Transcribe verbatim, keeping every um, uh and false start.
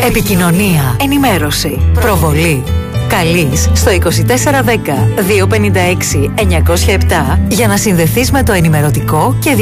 Επικοινωνία, ενημέρωση, προβολή. Καλείς στο είκοσι τέσσερα δέκα διακόσια πενήντα έξι εννιακόσια επτά για να συνδεθείς με το ενημερωτικό και